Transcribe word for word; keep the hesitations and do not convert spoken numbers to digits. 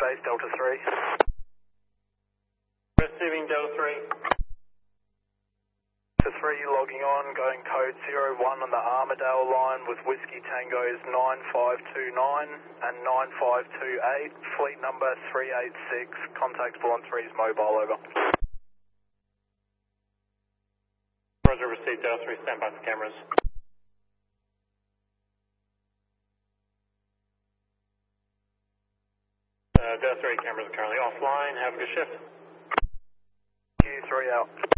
base, Delta three. Receiving Delta three. Delta three logging on, going code zero one on the Armadale line with Whiskey Tango's nine five two nine and nine five two eight, fleet number three eight six, contact Bullon three's mobile, over. Roger, received Delta three, stand by for cameras. Uh, Delta three cameras are currently offline, have a good shift. Q three out.